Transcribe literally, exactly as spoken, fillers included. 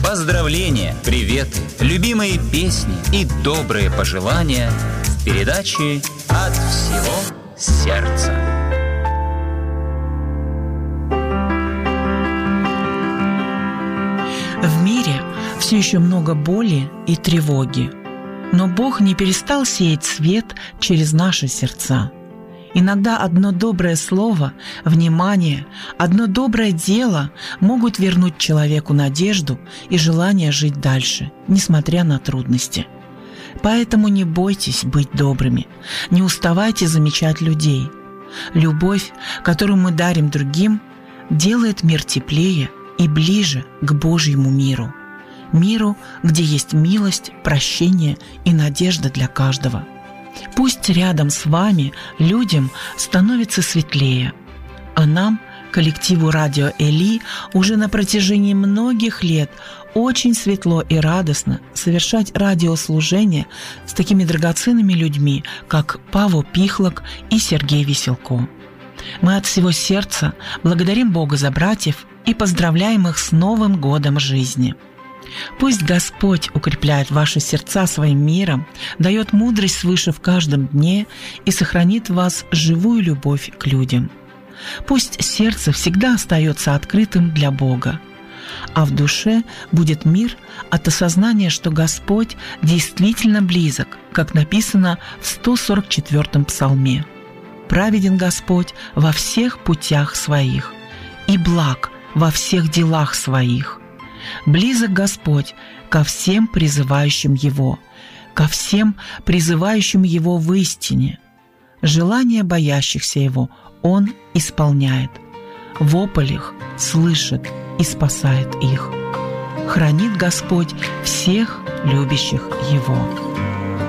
Поздравления, приветы, любимые песни и добрые пожелания в передаче «От всего сердца». В мире все еще много боли и тревоги, но Бог не перестал сеять свет через наши сердца. Иногда одно доброе слово, внимание, одно доброе дело могут вернуть человеку надежду и желание жить дальше, несмотря на трудности. Поэтому не бойтесь быть добрыми, не уставайте замечать людей. Любовь, которую мы дарим другим, делает мир теплее и ближе к Божьему миру. Миру, где есть милость, прощение и надежда для каждого. Пусть рядом с вами людям становится светлее, а нам, коллективу радио Эли, уже на протяжении многих лет очень светло и радостно совершать радиослужение с такими драгоценными людьми, как Павел Пихлок и Сергей Веселко. Мы от всего сердца благодарим Бога за братьев и поздравляем их с Новым годом жизни. Пусть Господь укрепляет ваши сердца своим миром, дает мудрость свыше в каждом дне и сохранит в вас живую любовь к людям. Пусть сердце всегда остается открытым для Бога, а в душе будет мир от осознания, что Господь действительно близок, как написано в сто сорок четвёртом псалме. «Праведен Господь во всех путях своих, и благ во всех делах своих. Близок Господь ко всем призывающим Его, ко всем призывающим Его в истине. Желания боящихся Его Он исполняет. Вопль их слышит и спасает их. Хранит Господь всех любящих Его».